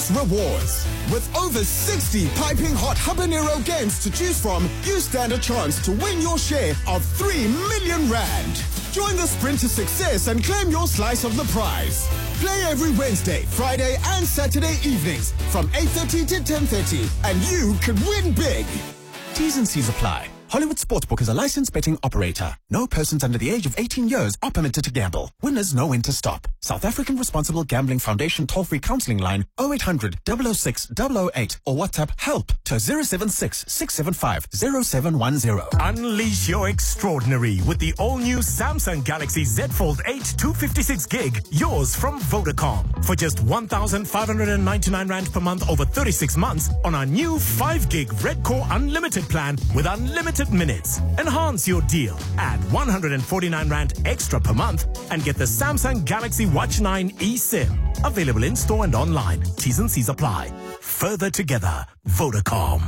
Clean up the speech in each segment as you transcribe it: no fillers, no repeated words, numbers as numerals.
Plus rewards. With over 60 piping hot habanero games to choose from, you stand a chance to win your share of 3 million rand. Join the sprint to success and claim your slice of the prize. Play every Wednesday, Friday and Saturday evenings from 8:30 to 10:30 and you could win big. T's and C's apply. Hollywood Sportsbook is a licensed betting operator. No persons under the age of 18 years are permitted to gamble. Winners know when to stop. South African Responsible Gambling Foundation toll-free counseling line 0800 006 008 or WhatsApp help to 076 675 0710. Unleash your extraordinary with the all-new Samsung Galaxy Z Fold 8 256 gig. Yours from Vodacom for just 1,599 Rand per month over 36 months on our new 5 gig Red Core Unlimited plan with unlimited minutes. Enhance your deal. Add 149 Rand extra per month and get the Samsung Galaxy Watch 9 eSIM. Available in store and online. T's and C's apply. Further together. Vodacom.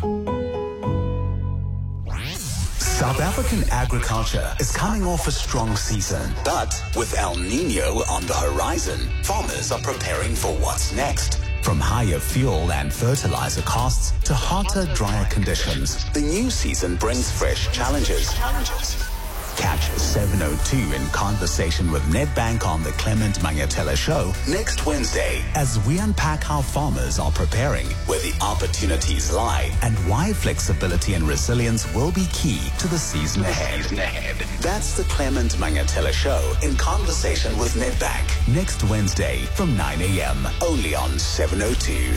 South African agriculture is coming off a strong season, but with El Nino on the horizon, farmers are preparing for what's next. From higher fuel and fertilizer costs to hotter, drier conditions, the new season brings fresh challenges. Catch 702 in conversation with Nedbank on the Clement Mangatela Show next Wednesday as we unpack how farmers are preparing, where the opportunities lie, and why flexibility and resilience will be key to the season ahead. That's the Clement Mangatela Show in conversation with Nedbank next Wednesday from 9 a.m. only on 702.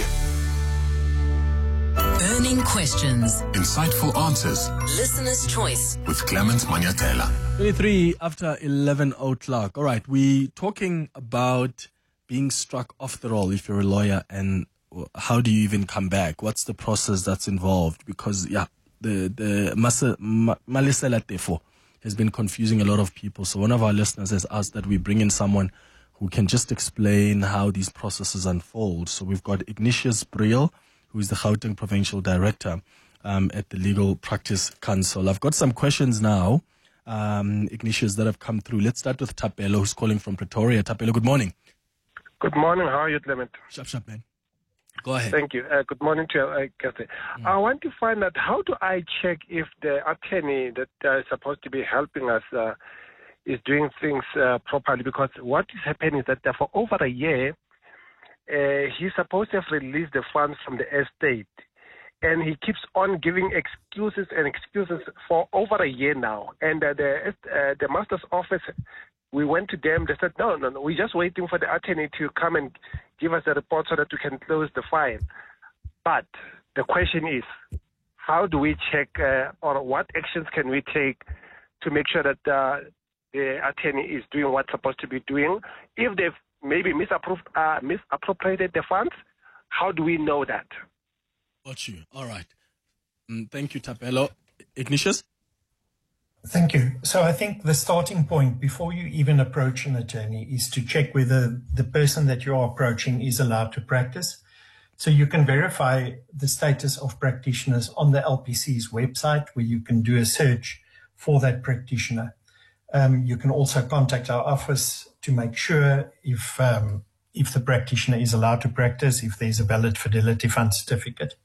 Burning questions. Insightful answers. Listener's choice. With Clement Mangatela. 23 after 11 o'clock. All right, we're talking about being struck off the roll if you're a lawyer, and how do you even come back? What's the process that's involved? Because, the Malisela Tefo has been confusing a lot of people. So one of our listeners has asked that we bring in someone who can just explain how these processes unfold. So we've got Ignatius Briel, who is the Gauteng Provincial Director at the Legal Practice Council. I've got some questions now, Ignatius, that have come through. Let's start with Tapelo, who's calling from Pretoria. Tapelo, good morning. Good morning. How are you, Clement? Sharp, man. Go ahead. Thank you. Good morning to you, Kathy. I want to find out, how do I check if the attorney that is supposed to be helping us is doing things properly? Because what is happening is that for over a year, he's supposed to have released the funds from the estate, and he keeps on giving excuses for over a year now. And the master's office, we went to them. They said, no, we're just waiting for the attorney to come and give us a report so that we can close the file. But the question is, how do we check or what actions can we take to make sure that the attorney is doing what's supposed to be doing? If they've maybe misappropriated the funds, how do we know that? Got you. All right. Thank you, Tapelo. Ignatius? Thank you. So I think the starting point before you even approach an attorney is to check whether the person that you're approaching is allowed to practice. So you can verify the status of practitioners on the LPC's website, where you can do a search for that practitioner. You can also contact our office to make sure if the practitioner is allowed to practice, if there's a valid Fidelity Fund certificate.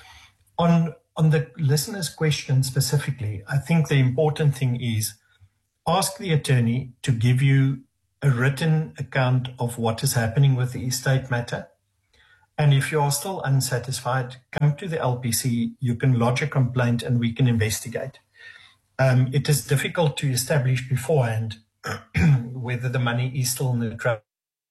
On the listener's question specifically, I think the important thing is ask the attorney to give you a written account of what is happening with the estate matter. And if you are still unsatisfied, come to the LPC, you can lodge a complaint and we can investigate. It is difficult to establish beforehand whether the money is still in the trust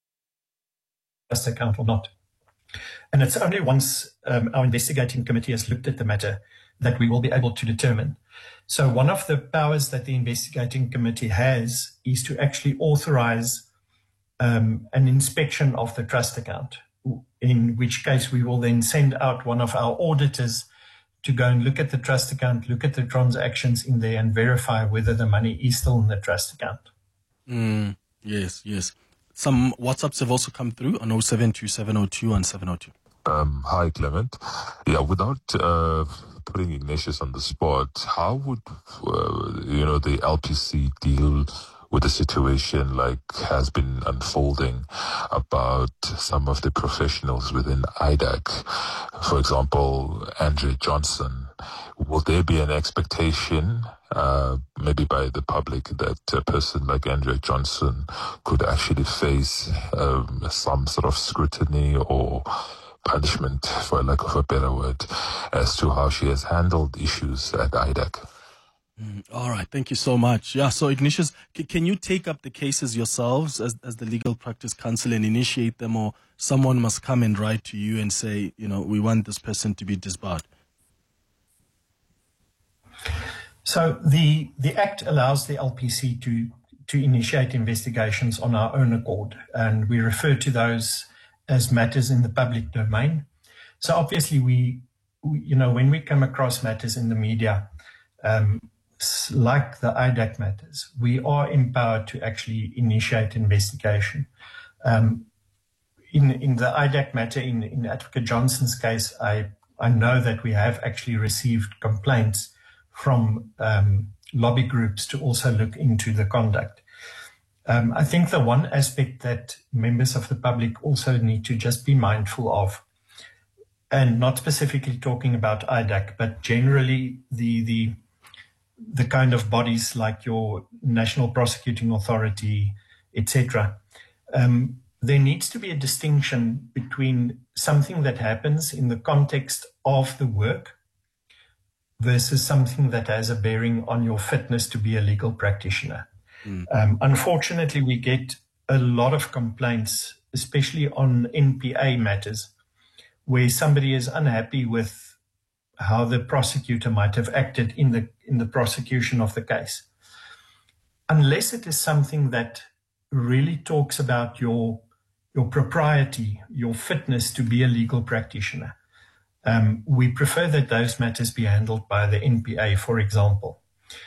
account or not. And it's only once our investigating committee has looked at the matter that we will be able to determine. So one of the powers that the investigating committee has is to actually authorize an inspection of the trust account, in which case we will then send out one of our auditors to go and look at the trust account, look at the transactions in there and verify whether the money is still in the trust account. Yes. Some WhatsApps have also come through on 072702 and 702. Hi, Clement. Yeah, without putting Ignatius on the spot, how would the LPC deal with the situation like has been unfolding about some of the professionals within IDAC. For example, Andre Johnson. Will there be an expectation, maybe by the public, that a person like Andre Johnson could actually face some sort of scrutiny or punishment, for lack of a better word, as to how she has handled issues at IDAC? All right, thank you so much. Yeah, so Ignatius, can you take up the cases yourselves as the Legal Practice Council and initiate them, or someone must come and write to you and say, we want this person to be disbarred? So the Act allows the LPC to initiate investigations on our own accord, and we refer to those as matters in the public domain. So obviously we when we come across matters in the media, like the IDAC matters, we are empowered to actually initiate investigation. In the IDAC matter, in Advocate Johnson's case, I know that we have actually received complaints from lobby groups to also look into the conduct. I think the one aspect that members of the public also need to just be mindful of, and not specifically talking about IDAC, but generally the kind of bodies like your National Prosecuting Authority, etc., there needs to be a distinction between something that happens in the context of the work versus something that has a bearing on your fitness to be a legal practitioner. Unfortunately, we get a lot of complaints, especially on NPA matters, where somebody is unhappy with how the prosecutor might have acted in the prosecution of the case. Unless it is something that really talks about your propriety, your fitness to be a legal practitioner, we prefer that those matters be handled by the NPA, for example.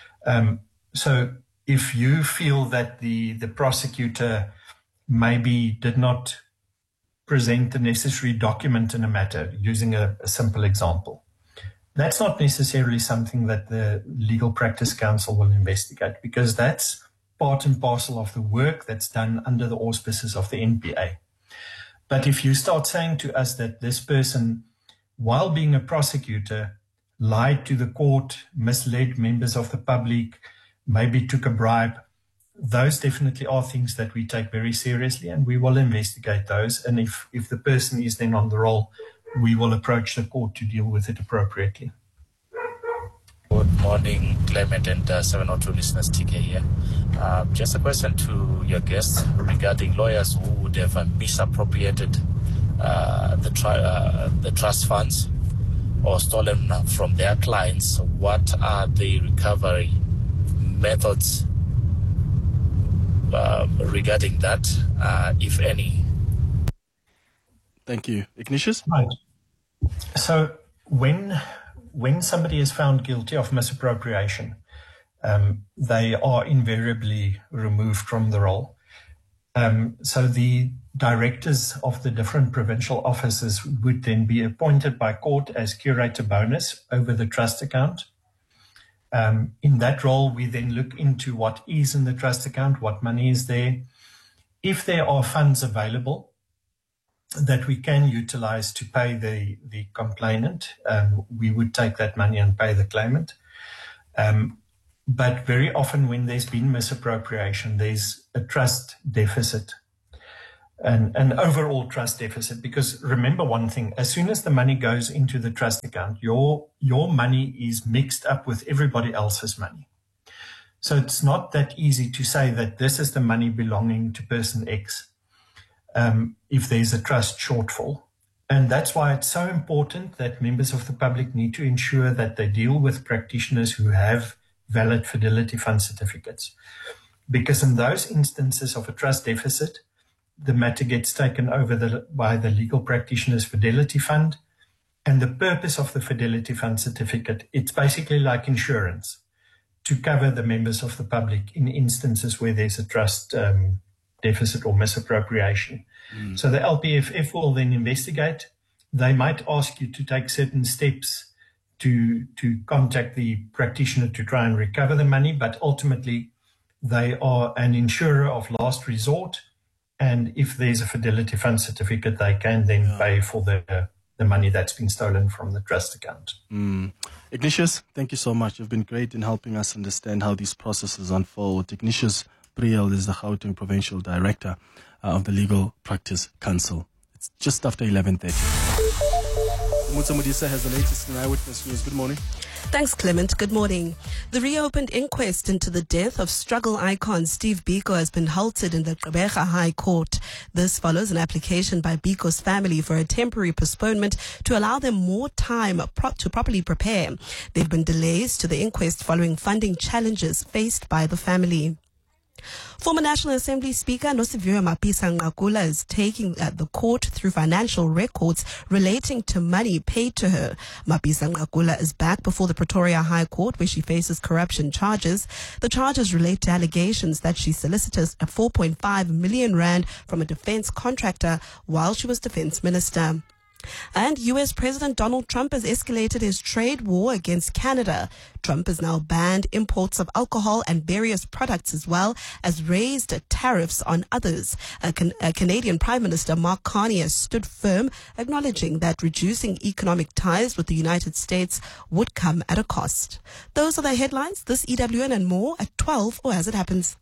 So if you feel that the prosecutor maybe did not present the necessary document in a matter, using a simple example, that's not necessarily something that the Legal Practice Council will investigate, because that's part and parcel of the work that's done under the auspices of the NPA. But if you start saying to us that this person, while being a prosecutor, lied to the court, misled members of the public, maybe took a bribe, those definitely are things that we take very seriously, and we will investigate those. And if the person is then on the roll, we will approach the court to deal with it appropriately. Good morning, Clement and 702 listeners, TK here. Just a question to your guests regarding lawyers who would have misappropriated the trust funds or stolen from their clients. What are the recovery methods regarding that, if any? Thank you. Ignatius? Right. So when somebody is found guilty of misappropriation, they are invariably removed from the role. So the directors of the different provincial offices would then be appointed by court as curator bonus over the trust account. In that role, we then look into what is in the trust account, what money is there. If there are funds available that we can utilize to pay the complainant, we would take that money and pay the claimant. But very often when there's been misappropriation, there's a trust deficit, an overall trust deficit. Because remember one thing, as soon as the money goes into the trust account, your money is mixed up with everybody else's money. So it's not that easy to say that this is the money belonging to person X if there's a trust shortfall. And that's why it's so important that members of the public need to ensure that they deal with practitioners who have valid Fidelity Fund certificates. Because in those instances of a trust deficit, the matter gets taken over by the legal practitioner's Fidelity Fund. And the purpose of the Fidelity Fund certificate, it's basically like insurance to cover the members of the public in instances where there's a trust deficit or misappropriation. So the LPFF will then investigate. They might ask you to take certain steps to contact the practitioner to try and recover the money, but ultimately They are an insurer of last resort. And if there's a Fidelity Fund certificate, they can then pay for the money that's been stolen from the trust account. Ignatius, thank you so much. You've been great in helping us understand how these processes unfold. Ignatius Briel is the Gauteng Provincial Director of the Legal Practice Council. It's just after 11:30. Mutsa Modisa has the latest in Eyewitness News. Good morning. Thanks, Clement. Good morning. The reopened inquest into the death of struggle icon Steve Biko has been halted in the Gqeberha High Court. This follows an application by Biko's family for a temporary postponement to allow them more time to properly prepare. There have been delays to the inquest following funding challenges faced by the family. Former National Assembly Speaker Nosiviwe Mapisa-Nqakula is taking the court through financial records relating to money paid to her. Mapisa-Nqakula is back before the Pretoria High Court where she faces corruption charges. The charges relate to allegations that she solicited 4.5 million rand from a defense contractor while she was defense minister. And U.S. President Donald Trump has escalated his trade war against Canada. Trump has now banned imports of alcohol and various products as well as raised tariffs on others. Canadian Prime Minister Mark Carney has stood firm, acknowledging that reducing economic ties with the United States would come at a cost. Those are the headlines. This EWN and more at 12 or as it happens.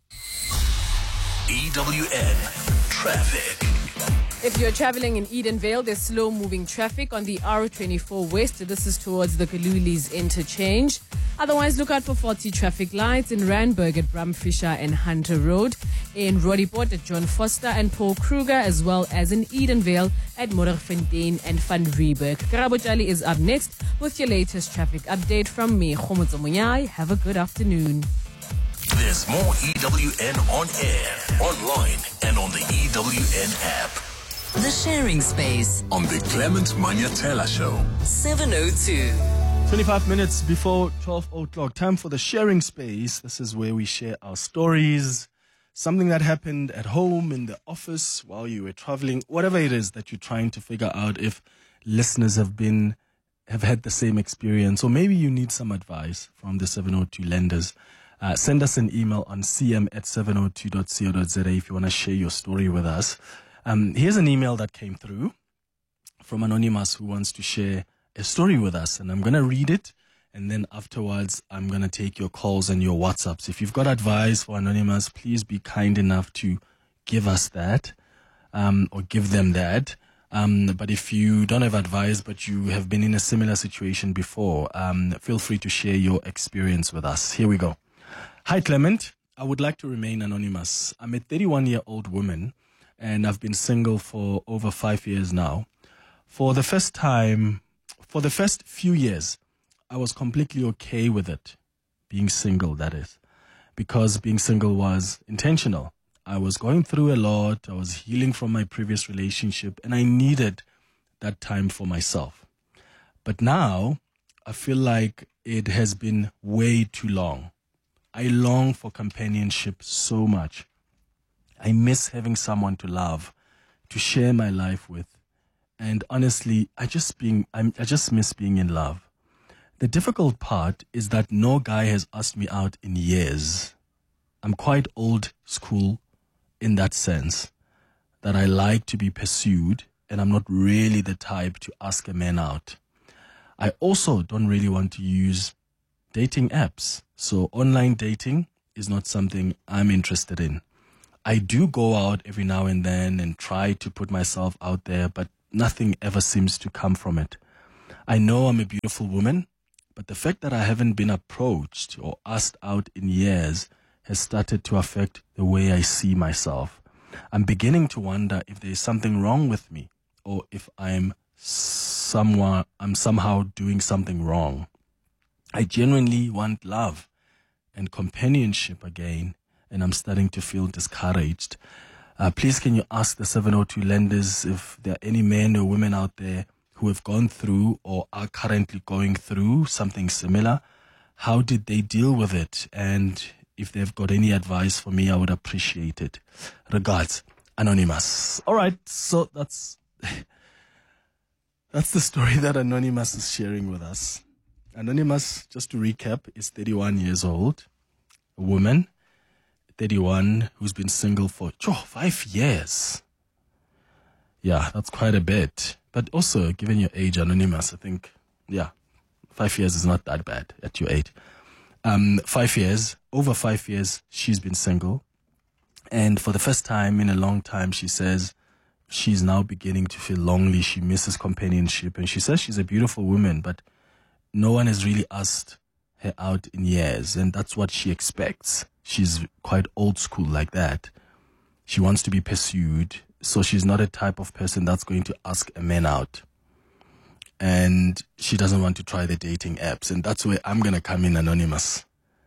EWN Traffic. If you're traveling in Edenvale, there's slow-moving traffic on the R24 West. This is towards the Kalulis interchange. Otherwise, look out for faulty traffic lights in Randburg at Bramfisher and Hunter Road, in Roodepoort at John Foster and Paul Kruger, as well as in Edenvale at Modderfontein and Van Rieberg. Karabo Jali is up next with your latest traffic update from me, Khomotso Munyai. Have a good afternoon. There's more EWN on air, online, and on the EWN app. The Sharing Space On the Clement Manyatela Show. 702. 25 minutes before 12 o'clock. Time for the Sharing Space. This is where we share our stories, something that happened at home, in the office, while you were traveling, whatever it is that you're trying to figure out if listeners have had the same experience, or maybe you need some advice from the 702 lenders. Send us an email on cm@702.co.za if you want to share your story with us. Here's an email that came through from Anonymous who wants to share a story with us, and I'm going to read it, and then afterwards I'm going to take your calls and your WhatsApps. If you've got advice for Anonymous, please be kind enough to give us that, or give them that. But if you don't have advice, but you have been in a similar situation before, feel free to share your experience with us. Here we go. Hi, Clement. I would like to remain anonymous. I'm a 31-year-old woman, and I've been single for over 5 years now. For the first few years, I was completely okay with it, being single, that is, because being single was intentional. I was going through a lot, I was healing from my previous relationship, and I needed that time for myself. But now, I feel like it has been way too long. I long for companionship so much. I miss having someone to love, to share my life with. And honestly, I just miss being in love. The difficult part is that no guy has asked me out in years. I'm quite old school in that sense, that I like to be pursued, and I'm not really the type to ask a man out. I also don't really want to use dating apps, so online dating is not something I'm interested in. I do go out every now and then and try to put myself out there, but nothing ever seems to come from it. I know I'm a beautiful woman, but the fact that I haven't been approached or asked out in years has started to affect the way I see myself. I'm beginning to wonder if there's something wrong with me, or if I'm somehow doing something wrong. I genuinely want love and companionship again, and I'm starting to feel discouraged. Please, can you ask the 702 lenders if there are any men or women out there who have gone through or are currently going through something similar? How did they deal with it? And if they've got any advice for me, I would appreciate it. Regards, Anonymous. All right, so that's the story that Anonymous is sharing with us. Anonymous, just to recap, is 31 years old, a woman, 31, who's been single for 5 years. Yeah, that's quite a bit. But also, given your age, Anonymous, I think, 5 years is not that bad at your age. 5 years, over 5 years, she's been single. And for the first time in a long time, she says she's now beginning to feel lonely. She misses companionship. And she says she's a beautiful woman, but no one has really asked her out in years. And that's what she expects. She's quite old school like that. She wants to be pursued. So she's not a type of person that's going to ask a man out. And she doesn't want to try the dating apps. And that's where I'm going to come in, Anonymous.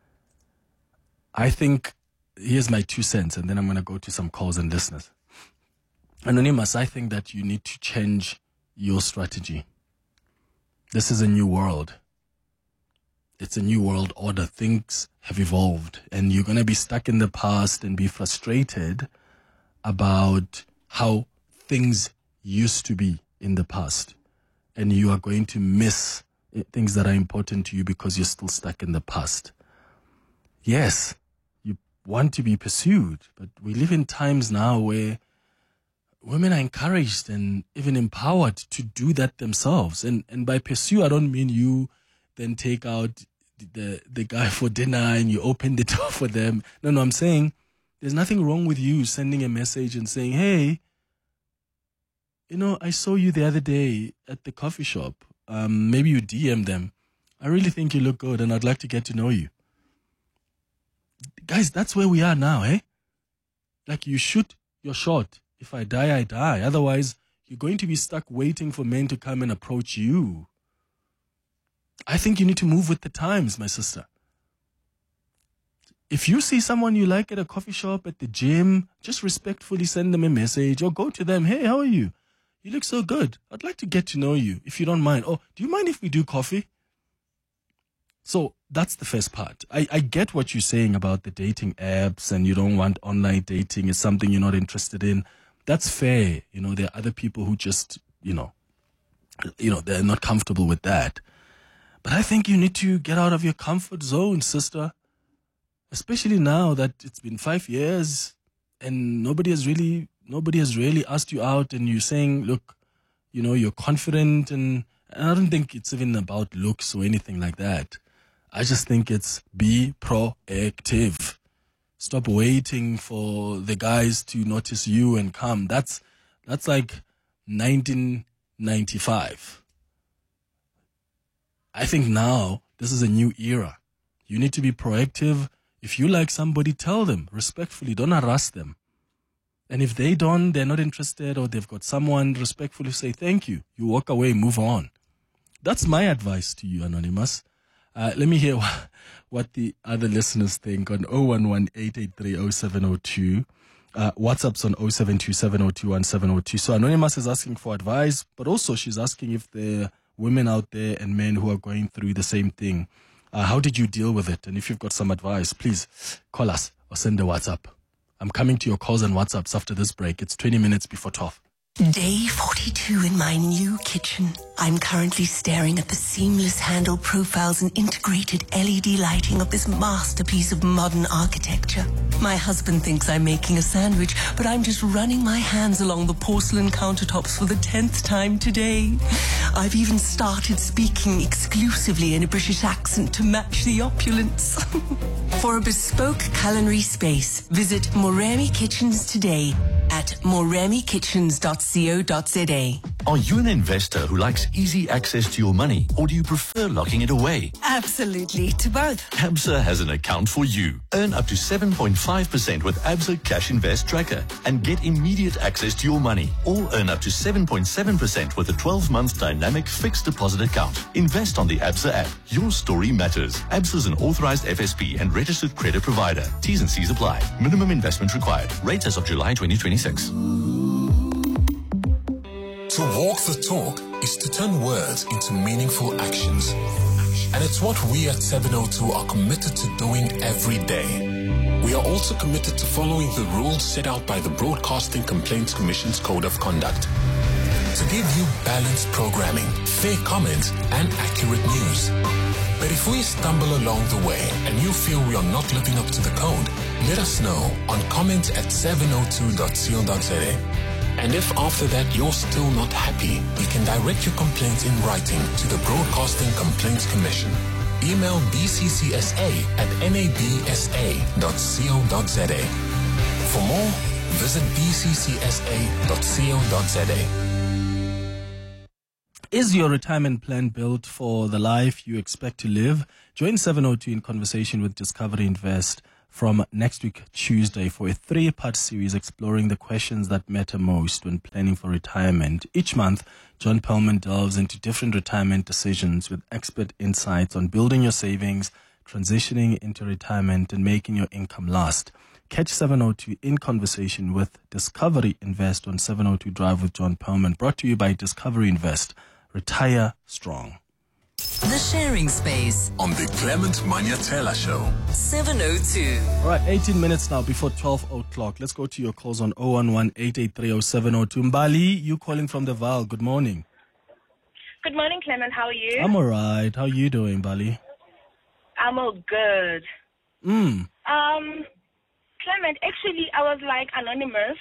I think, here's my 2 cents, and then I'm going to go to some calls and listeners. Anonymous, I think that you need to change your strategy. This is a new world. It's a new world order. Things have evolved, and you're going to be stuck in the past and be frustrated about how things used to be in the past. And you are going to miss things that are important to you because you're still stuck in the past. Yes, you want to be pursued, but we live in times now where women are encouraged and even empowered to do that themselves. And by pursue, I don't mean you then take out the guy for dinner and you open the door for them. No, I'm saying there's nothing wrong with you sending a message and saying, hey, I saw you the other day at the coffee shop. Maybe you DM them. I really think you look good and I'd like to get to know you. Guys, that's where we are now, eh? Like, you shoot your shot. If I die, I die. Otherwise, you're going to be stuck waiting for men to come and approach you. I think you need to move with the times, my sister. If you see someone you like at a coffee shop, at the gym, just respectfully send them a message or go to them. Hey, how are you? You look so good. I'd like to get to know you, if you don't mind. Oh, do you mind if we do coffee? So that's the first part. I get what you're saying about the dating apps and you don't want online dating. It's something you're not interested in. That's fair. There are other people who just, they're not comfortable with that. But I think you need to get out of your comfort zone, sister. Especially now that it's been 5 years and nobody has really asked you out, and you're saying, look, you're confident, and I don't think it's even about looks or anything like that. I just think it's be proactive. Stop waiting for the guys to notice you and come. That's like 1995. I think now this is a new era. You need to be proactive. If you like somebody, tell them respectfully. Don't harass them. And if they're not interested, or they've got someone, respectfully say thank you. You walk away, move on. That's my advice to you, Anonymous. Let me hear what the other listeners think on 011-883-0702. WhatsApp's on 0727021702. So Anonymous is asking for advice, but also she's asking if there are women out there and men who are going through the same thing. How did you deal with it? And if you've got some advice, please call us or send a WhatsApp. I'm coming to your calls and WhatsApps after this break. It's 20 minutes before 12. Day 42 in my new kitchen. I'm currently staring at the seamless handle profiles and integrated LED lighting of this masterpiece of modern architecture. My husband thinks I'm making a sandwich, but I'm just running my hands along the porcelain countertops for the 10th time today. I've even started speaking exclusively in a British accent to match the opulence. For a bespoke culinary space, visit Moremi Kitchens today at moremikitchens.co.za. Are you an investor who likes easy access to your money, or do you prefer locking it away? Absolutely, to both. Absa has an account for you. Earn up to 7.5% with Absa Cash Invest Tracker and get immediate access to your money, or earn up to 7.7% with a 12-month dynamic fixed deposit account. Invest on the Absa app. Your story matters. Absa is an authorized FSP and registered credit provider. T's and C's apply. Minimum investment required. Rates as of July 2026. To walk the talk is to turn words into meaningful actions. And it's what we at 702 are committed to doing every day. We are also committed to following the rules set out by the Broadcasting Complaints Commission's Code of Conduct. to give you balanced programming, fair comments, and accurate news. But if we stumble along the way and you feel we are not living up to the code, let us know on comments@702.co.za. And if after that you're still not happy, you can direct your complaints in writing to the Broadcasting Complaints Commission. Email bccsa@nabsa.co.za. For more, visit bccsa.co.za. Is your retirement plan built for the life you expect to live? Join 702 in conversation with Discovery Invest from next week, Tuesday, for a 3-part series exploring the questions that matter most when planning for retirement. Each month, John Perlman delves into different retirement decisions with expert insights on building your savings, transitioning into retirement, and making your income last. Catch 702 in conversation with Discovery Invest on 702 Drive with John Perlman, brought to you by Discovery Invest. Retire strong. The Sharing Space on the Clement Manyatela Show. 702. All right, 18 minutes now before 12 o'clock. Let's go to your calls on 011-883-0702. Mbali, you calling from the Val. Good morning. Good morning, Clement. How are you? I'm all right. How are you doing, Mbali? I'm all good. Clement, actually, I was like anonymous.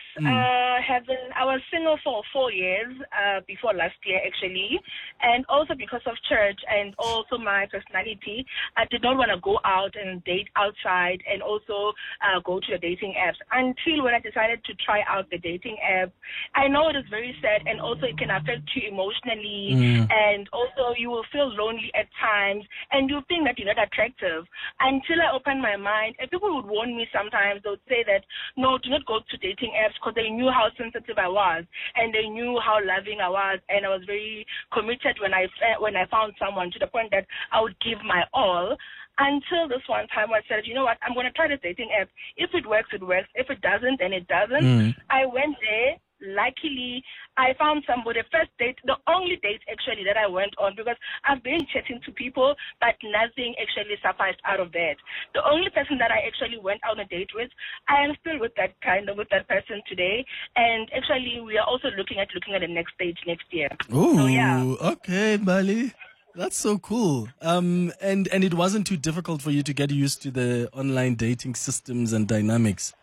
I was single for 4 years before last year, actually, and also because of church and also my personality, I did not want to go out and date outside and also go to the dating apps until when I decided to try out the dating app. I know it is very sad and also it can affect you emotionally, and also you will feel lonely at times and you think that you're not attractive until I opened my mind. And people would warn me sometimes. They would say that, no, do not go to dating apps, because they knew how sensitive I was and they knew how loving I was, and I was very committed when I found someone, to the point that I would give my all. Until this one time I said, you know what, I'm going to try the dating app. If it works, it works. If it doesn't, then it doesn't. I went there. Luckily, I found somebody. First date, the only date actually that I went on, because I've been chatting to people, but nothing actually sufficed out of that. The only person that I actually went on a date with, I am still with that person today, and actually we are also looking at the next stage next year. Ooh, so, yeah. Okay, Bali. That's so cool. And it wasn't too difficult for you to get used to the online dating systems and dynamics.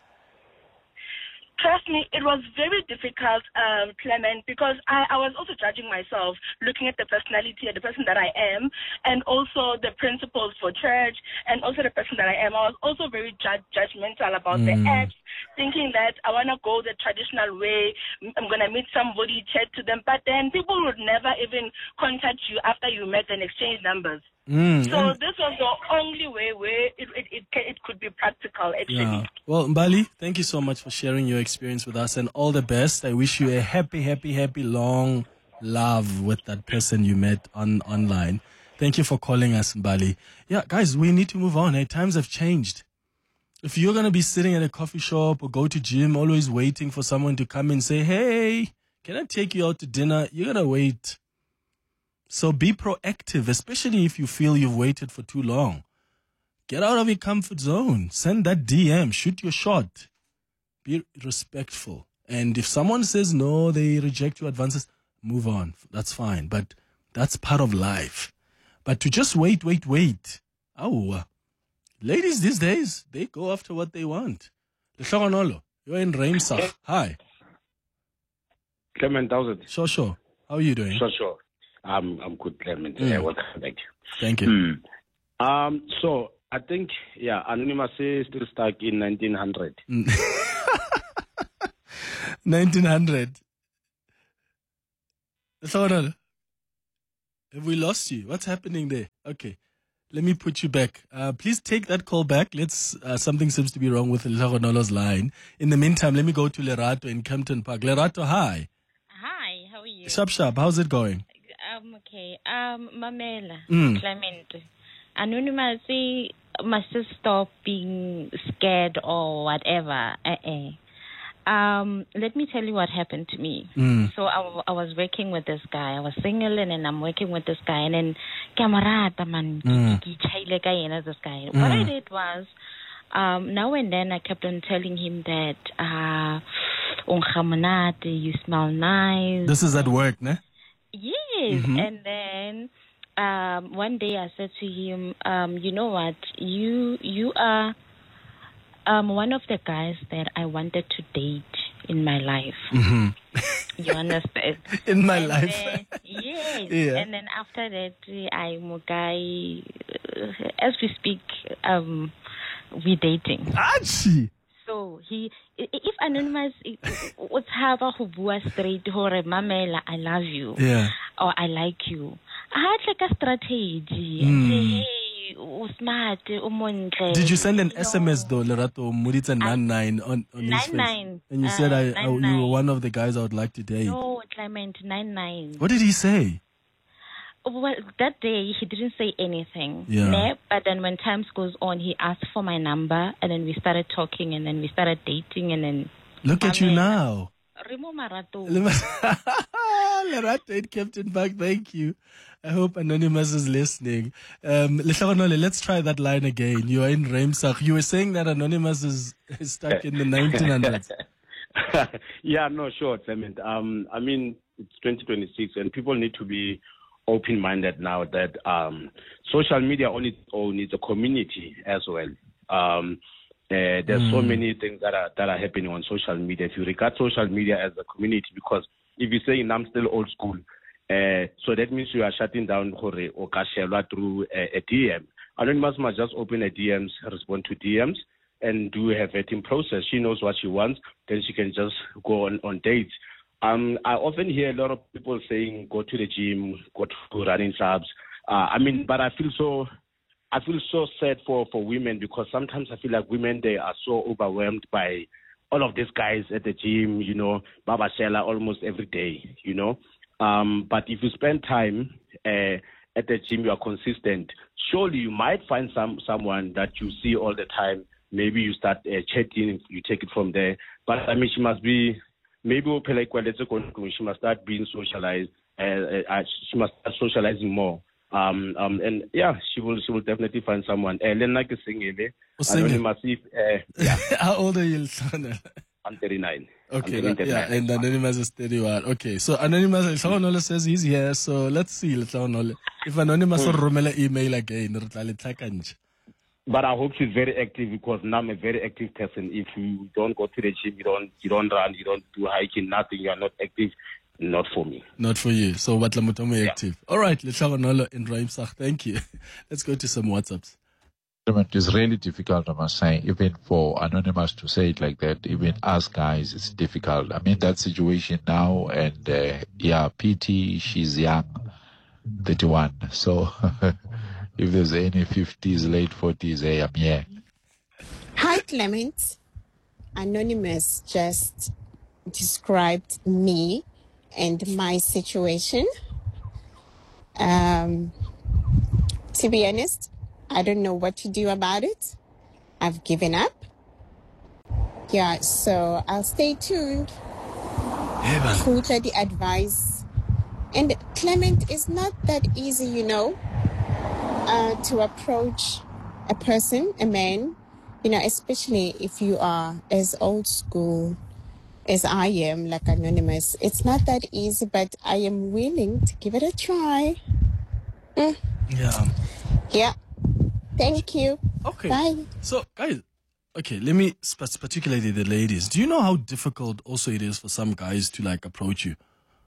Trust me, it was very difficult, Clement, because I was also judging myself, looking at the personality and the person that I am, and also the principles for church, and also the person that I am. I was also very judgmental about the apps, thinking that I want to go the traditional way. I'm going to meet somebody, chat to them, but then people would never even contact you after you met and exchange numbers. So this was the only way where it could be practical, actually. Yeah. Well, Mbali, thank you so much for sharing your experience with us, and all the best. I wish you a happy, long love with that person you met online. Thank you for calling us, Mbali. Yeah, guys, we need to move on. Times have changed. If you're going to be sitting at a coffee shop or go to gym, always waiting for someone to come and say, hey, can I take you out to dinner? You're going to wait. So be proactive, especially if you feel you've waited for too long. Get out of your comfort zone. Send that DM. Shoot your shot. Be respectful. And if someone says no, they reject your advances, move on. That's fine. But that's part of life. But to just wait. Oh, ladies these days, they go after what they want. Lehlogonolo, you're in Reimsach. Hi. Clement, how's it? Sure. How are you doing? Sure. I'm good, Clement. Welcome back. Thank you. So I think, Anonymous is still stuck in 1900. 1900. Have we lost you? What's happening there? Okay, let me put you back. Please take that call back. Something seems to be wrong with Lehlogonolo's line. In the meantime, let me go to Lerato in Kempton Park. Lerato, hi. Hi, how are you? Sharp. How's it going? Okay. Mamela, Clement. Anonymous, must stop being scared or whatever. Let me tell you what happened to me. So I was working with this guy. I was single and then I'm working with this guy. And then, this guy. What I did was, now and then I kept on telling him that Ungamonate, you smell nice. This is at work, ne? Yes. And then one day I said to him, you know what, you are one of the guys that I wanted to date in my life. You understand? In my life. Yes. Yeah. And then after that, I'm a guy, as we speak, we're dating. Actually. So if Anonymous would have a bua straight hore mamela, I love you. Yeah. Or I like you. I had like a strategy. And say, hey, smart, Did you send an SMS though, Lerato Muritza 99 on his face? 99. And you said you were one of the guys I would like to date. No, Clement, 99. What did he say? Well, that day he didn't say anything. Yeah. Nah, but then when time goes on, he asked for my number, and then we started talking, and then we started dating, and then. Look at you now. Remo Marato. Lerato, Captain Buck, thank you. I hope Anonymous is listening. Let's try that line again. You are in Remsach. You were saying that Anonymous is stuck in the 1900s. Yeah, no, sure, Clement. I mean, it's 2026, and people need to be open-minded now that social media on its own is a community as well. There's so many things that are happening on social media. If you regard social media as a community, because if you're saying I'm still old school, so that means you are shutting down Okashelwa through a DM. Anonymous must just open a DMs, respond to DMs, and do a vetting process. She knows what she wants, then she can just go on dates. I often hear a lot of people saying, go to the gym, go to running clubs. But I feel so sad for women, because sometimes I feel like women, they are so overwhelmed by all of these guys at the gym, Baba Shela almost every day, But if you spend time at the gym, you are consistent, surely you might find someone that you see all the time. Maybe you start chatting, you take it from there. But she must be, maybe she must start being socialized. She must start socializing more. And yeah, she will definitely find someone. Anonymous, how old are you? I'm 39. Okay, and Anonymous is 31. Okay, so Anonymous says he's here, so let's see. If Anonymous will romela email again, but I hope she's very active, because now I'm a very active person. If you don't go to the gym, you don't run, you don't do hiking, nothing, you are not active, not for me. Not for you. So Watlamutomo active. All right, let's have another in Raimsach. Thank you. Let's go to some WhatsApps. It's really difficult, I must say, even for Anonymous to say it like that. Even us guys, it's difficult. I'm in that situation now, and PT, she's young, 31. So if there's any 50s, late 40s, hey, I'm here. Hi, Clement. Anonymous just described me and my situation. To be honest, I don't know what to do about it. I've given up. Yeah, so I'll stay tuned. Future the advice. And Clement, is not that easy, to approach a person, a man, especially if you are as old school as I am, like Anonymous. It's not that easy, but I am willing to give it a try. Yeah. Thank you. Okay. Bye. So, guys, let me, particularly the ladies, do you know how difficult also it is for some guys to, approach you?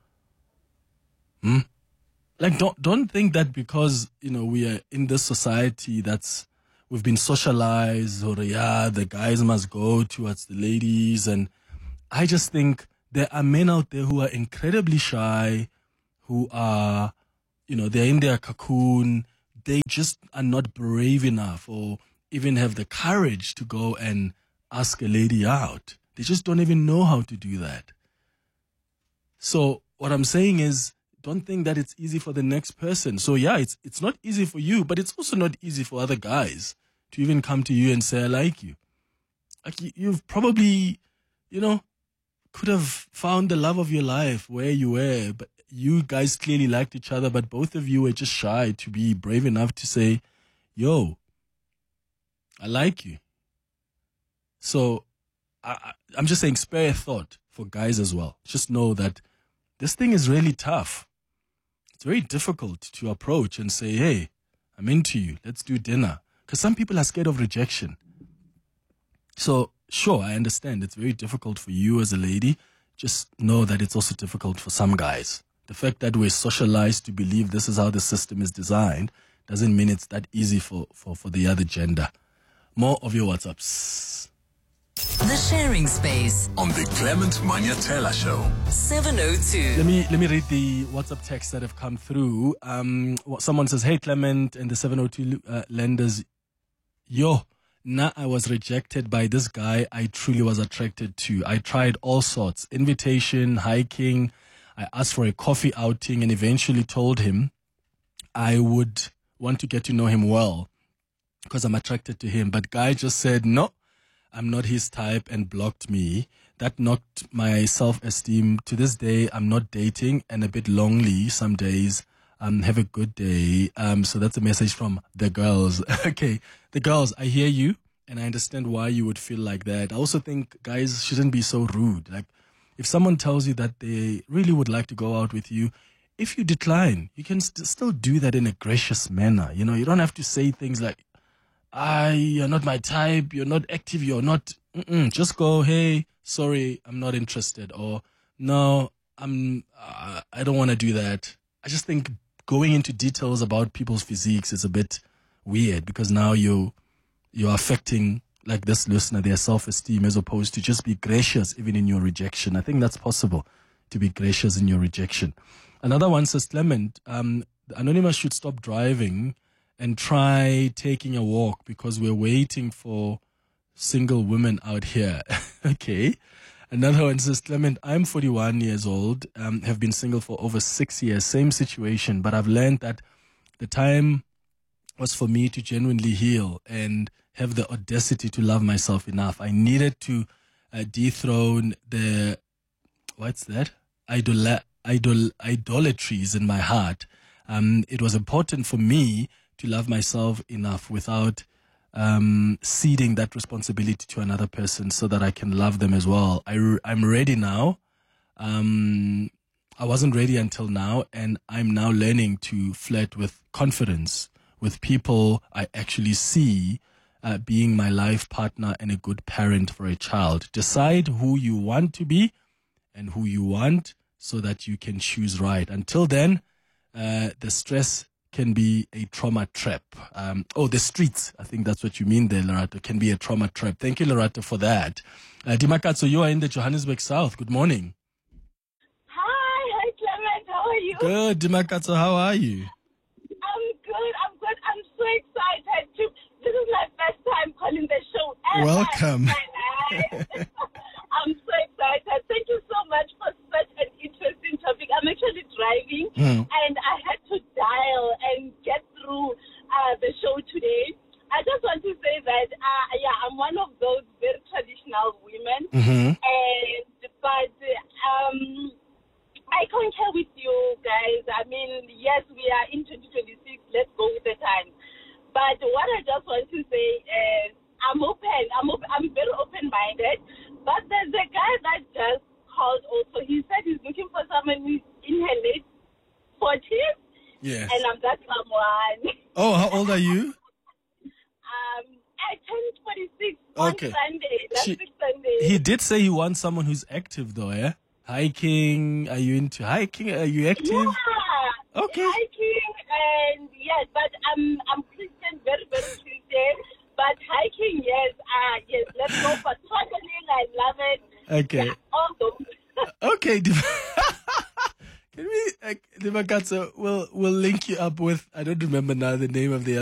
Don't think that because, we are in this society we've been socialized, or the guys must go towards the ladies. And I just think there are men out there who are incredibly shy, who are, they're in their cocoon. They just are not brave enough or even have the courage to go and ask a lady out. They just don't even know how to do that. So what I'm saying is, don't think that it's easy for the next person. So yeah, it's not easy for you, but it's also not easy for other guys to even come to you and say, I like you. You've probably, could have found the love of your life where you were, but you guys clearly liked each other, but both of you were just shy to be brave enough to say, yo, I like you. So I'm just saying, spare a thought for guys as well. Just know that this thing is really tough. It's very difficult to approach and say, hey, I'm into you. Let's do dinner. Because some people are scared of rejection. So, sure, I understand. It's very difficult for you as a lady. Just know that it's also difficult for some guys. The fact that we're socialized to believe this is how the system is designed doesn't mean it's that easy for the other gender. More of your WhatsApps. The Sharing Space on the Clement Manyatela Show. 702. Let me read the WhatsApp texts that have come through. Someone says, hey, Clement and the 702 lenders. I was rejected by this guy I truly was attracted to. I tried all sorts. Invitation, hiking. I asked for a coffee outing and eventually told him I would want to get to know him well because I'm attracted to him. But guy just said, no, I'm not his type and blocked me. That knocked my self-esteem. To this day, I'm not dating and a bit lonely some days. Have a good day. So that's a message from the girls. Okay, the girls, I hear you and I understand why you would feel like that. I also think guys shouldn't be so rude. Like if someone tells you that they really would like to go out with you, if you decline, you can still do that in a gracious manner. You know, you don't have to say things like, you're not my type, you're not active, you're not, just go, hey, sorry, I'm not interested. Or, no, I don't want to do that. I just think going into details about people's physiques is a bit weird because now you're affecting, like this listener, their self-esteem as opposed to just be gracious even in your rejection. I think that's possible, to be gracious in your rejection. Another one says, Clement, Anonymous should stop driving and try taking a walk because we're waiting for single women out here. Okay. Another one says, Clement, I'm 41 years old, have been single for over 6 years, same situation, but I've learned that the time was for me to genuinely heal and have the audacity to love myself enough. I needed to dethrone the, what's that? Idolatries in my heart. It was important for me to love myself enough without ceding that responsibility to another person so that I can love them as well. I'm ready now. I wasn't ready until now, and I'm now learning to flirt with confidence with people I actually see being my life partner and a good parent for a child. Decide who you want to be and who you want so that you can choose right. Until then, the stress can be a trauma trap. The streets, I think that's what you mean there, Lerato, can be a trauma trap. Thank you, Lerato, for that. Dimakatso, you are in the Johannesburg South. Good morning. Hi, Clement. How are you? Good, Dimakatso. How are you? I'm good. I'm so excited. This is my first time calling the show ever. Welcome. I'm so excited. Thank you so much for such an interesting topic. I'm actually driving and I had to dial and get through the show today. I just want to say that, I'm one of those very traditional women. But I concur with you guys. I mean, yes, we are in 2026. Let's go with the time. But what I just want to say is I'm open. I'm very open-minded. But there's a guy that just called also. He said he's looking for someone who's in her late 40s. Yes. And I'm that someone. Oh, how old are you? I turned 46 on Sunday. Last Sunday. He did say he wants someone who's active, though, yeah? Hiking. Are you into hiking? Are you active? Yeah. Okay. Hiking and yes, but I'm Christian, very, very Christian. But hiking, yes, let's go for traveling. I love it. Okay. Yeah, all those. Okay. Can we, Dimakatso, we'll link you up with, I don't remember now the name of the